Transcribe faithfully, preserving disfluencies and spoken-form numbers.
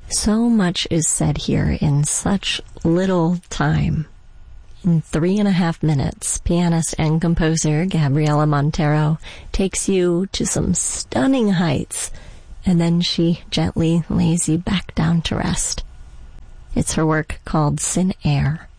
So much is said here in such little time. In three and a half minutes, pianist and composer Gabriela Montero takes you to some stunning heights, and then she gently lays you back down to rest. It's her work called Sin Air.